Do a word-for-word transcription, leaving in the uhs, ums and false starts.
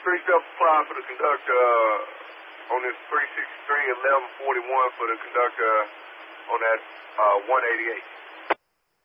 three self-supply for the conductor uh, on this three sixty-three eleven forty-one for the conductor on that uh, one eighty-eight.